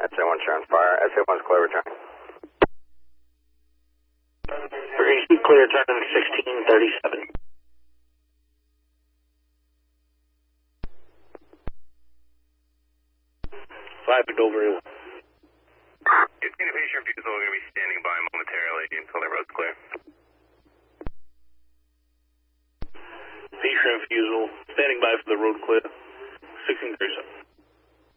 SA1 showing fire. SA1's clear, return. Frequency clear, turn 1637. 5 to Dover 1. Communication refusal, we're going to be standing by momentarily until the road's clear. Patient refusal, standing by for the road clear. 1637.